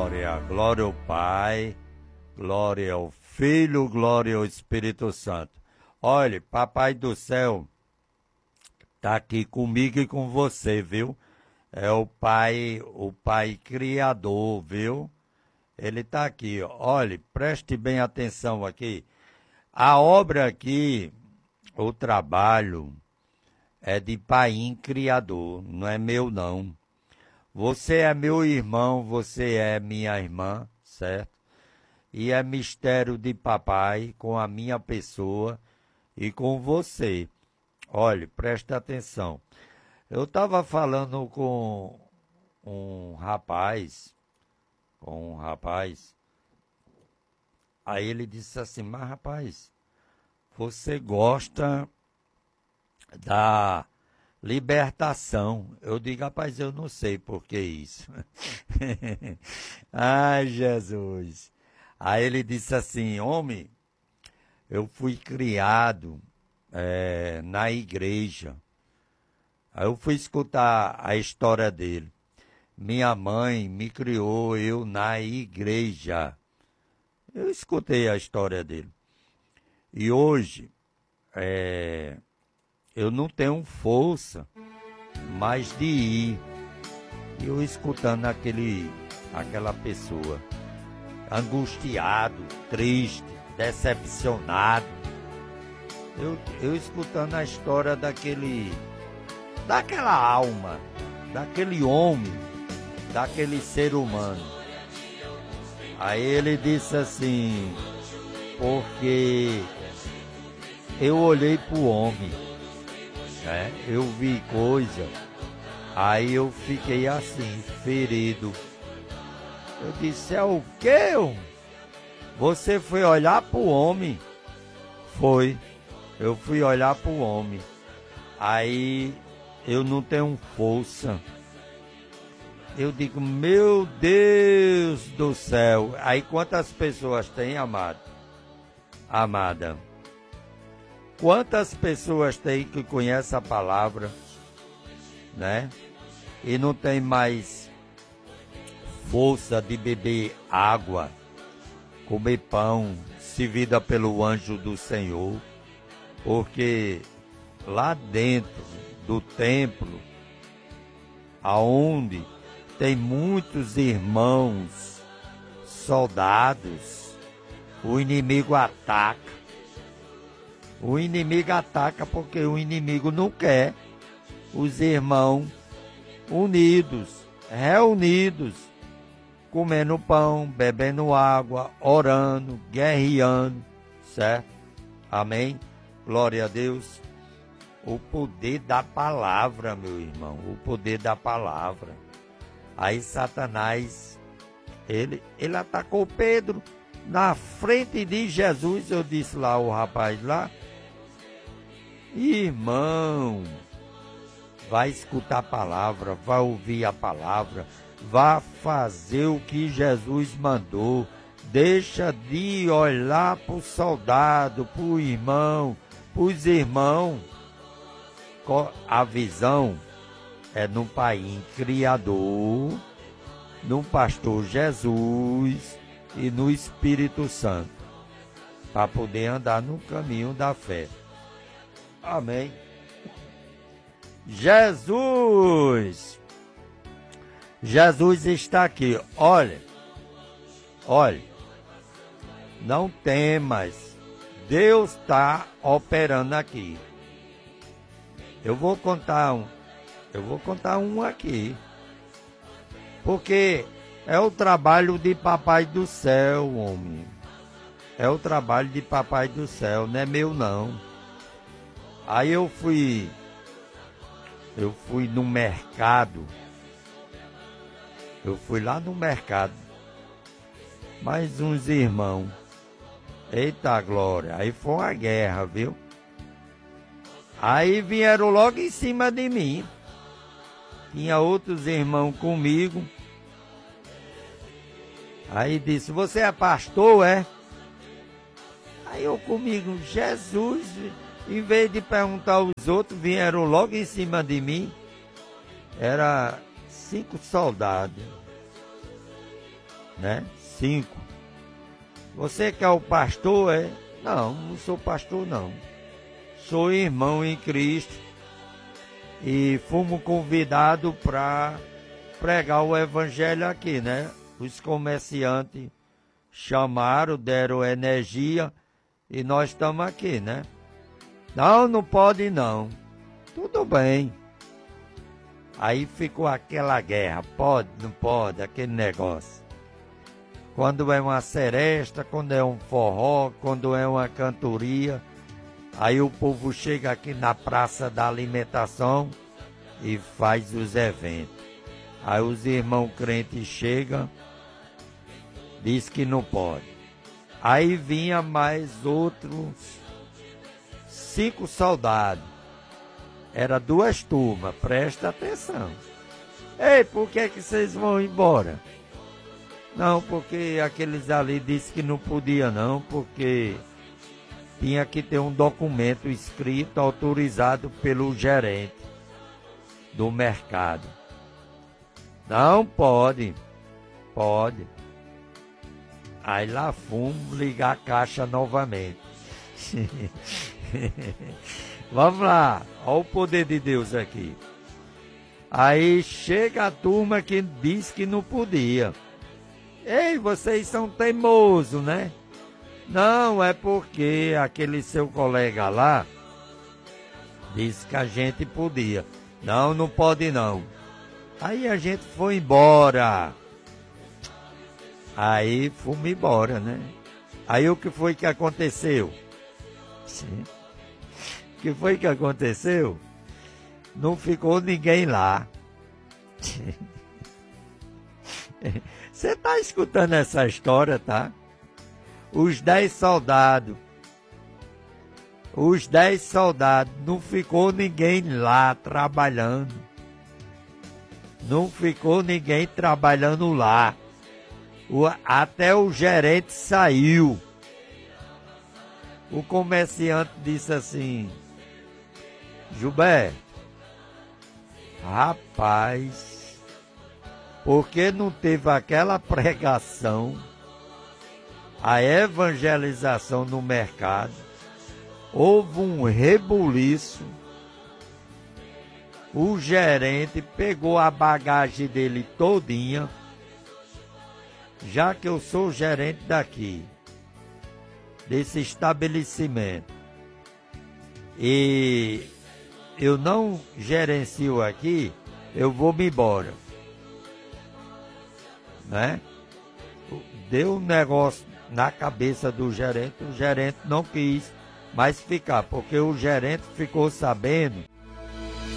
glória. Glória ao Pai, glória ao Filho, glória ao Espírito Santo. Olha, Papai do Céu está aqui comigo e com você, viu? É o Pai Criador, viu? Ele está aqui, olha, preste bem atenção aqui. A obra aqui, o trabalho, é de Pai Criador, não é meu não. Você é meu irmão, você é minha irmã, certo? E é mistério de papai com a minha pessoa e com você. Olha, presta atenção. Eu estava falando com um rapaz, aí ele disse assim, mas rapaz, você gosta da libertação. Eu digo, rapaz, eu não sei por que isso. Ai, Jesus. Aí ele disse assim, homem, eu fui criado na igreja. Aí eu fui escutar a história dele. Minha mãe me criou eu na igreja. Eu escutei a história dele. E hoje, eu não tenho força mais de ir. E eu escutando aquela pessoa, angustiado, triste, decepcionado. Eu escutando a história daquela alma, daquele homem, daquele ser humano. Aí ele disse assim, porque eu olhei para o homem, né? Eu vi coisa, aí eu fiquei assim, ferido. Eu disse, é o quê? Você foi olhar para o homem? Foi, eu fui olhar para o homem. Aí eu não tenho força. Eu digo, meu Deus do céu. Aí quantas pessoas tem, amada? Quantas pessoas tem que conhecem a palavra, né? E não tem mais força de beber água, comer pão, servida pelo anjo do Senhor, porque lá dentro do templo, aonde tem muitos irmãos, soldados, o inimigo ataca. O inimigo ataca porque o inimigo não quer os irmãos unidos, reunidos, comendo pão, bebendo água, orando, guerreando, certo? Amém? Glória a Deus. O poder da palavra, meu irmão, o poder da palavra. Aí Satanás, ele atacou Pedro na frente de Jesus. Eu disse lá, o rapaz lá, irmão, vai escutar a palavra, vai ouvir a palavra, vai fazer o que Jesus mandou. Deixa de olhar para o soldado, para o irmão, para os irmãos. A visão é no Pai Criador, no Pastor Jesus e no Espírito Santo, para poder andar no caminho da fé. Amém. Jesus está aqui. Olha, não temas, Deus está operando aqui. Eu vou contar um aqui, porque é o trabalho de Papai do Céu, homem. É o trabalho de Papai do Céu, não é meu não. Aí eu fui no mercado, eu fui lá no mercado, mais uns irmãos, eita glória, aí foi uma guerra, viu? Aí vieram logo em cima de mim. Tinha outros irmãos comigo. Aí disse, você é pastor, é? Aí eu comigo, Jesus, em vez de perguntar aos outros, vieram logo em cima de mim. Era 5 soldados. né? 5. Você que é o pastor, é? Não, não sou pastor, não. Sou irmão em Cristo e fomos convidados para pregar o evangelho aqui, né? Os comerciantes chamaram, deram energia e nós estamos aqui, né? Não, não pode não. Tudo bem. Aí ficou aquela guerra, pode, não pode, aquele negócio. Quando é uma seresta, quando é um forró, quando é uma cantoria, aí o povo chega aqui na praça da alimentação e faz os eventos. Aí os irmãos crentes chegam, diz que não pode. Aí vinha mais outros 5 soldados. Era 2 turmas, presta atenção. Ei, por que vocês vão embora? Não, porque aqueles ali disseram que não podia não, porque tinha que ter um documento escrito, autorizado pelo gerente do mercado. Não pode, pode. Aí lá fomos ligar a caixa novamente. Vamos lá, olha o poder de Deus aqui. Aí chega a turma que diz que não podia. Ei, vocês são teimosos, né? Não, é porque aquele seu colega lá disse que a gente podia. Não, não pode não. Aí a gente foi embora. Aí fomos embora, né? Aí o que foi que aconteceu? Sim. O que foi que aconteceu? Não ficou ninguém lá. Você está escutando essa história, tá? Os 10 soldados, não ficou ninguém lá trabalhando. Não ficou ninguém trabalhando lá. Até o gerente saiu. O comerciante disse assim: Gilberto, rapaz, porque não teve aquela pregação, a evangelização no mercado, houve um rebuliço, o gerente pegou a bagagem dele todinha, já que eu sou gerente daqui, desse estabelecimento, e eu não gerencio aqui, eu vou me embora, né? Deu um negócio na cabeça do gerente, o gerente não quis mais ficar, porque o gerente ficou sabendo